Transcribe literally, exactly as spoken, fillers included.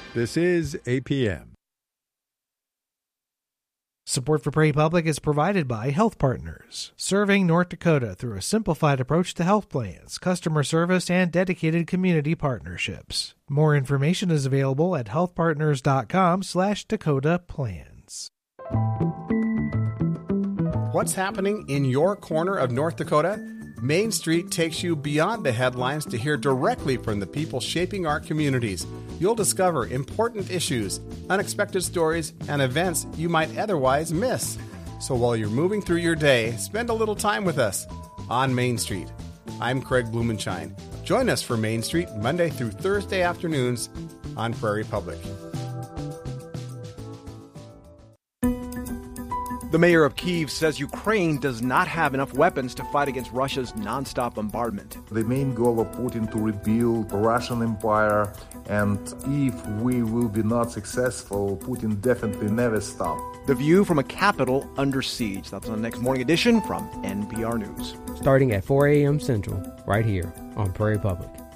This is A P M. Support for Prairie Public is provided by Health Partners, serving North Dakota through a simplified approach to health plans, customer service, and dedicated community partnerships. More information is available at healthpartners.com slash Dakota plans. What's happening in your corner of North Dakota? Main Street takes you beyond the headlines to hear directly from the people shaping our communities. You'll discover important issues, unexpected stories, and events you might otherwise miss. So while you're moving through your day, spend a little time with us on Main Street. I'm Craig Blumenshine. Join us for Main Street Monday through Thursday afternoons on Prairie Public. The mayor of Kyiv says Ukraine does not have enough weapons to fight against Russia's nonstop bombardment. The main goal of Putin to rebuild the Russian Empire, and if we will be not successful, Putin definitely never stop. The view from a capital under siege. That's on the next morning edition from N P R News. Starting at four a.m. Central, right here on Prairie Public.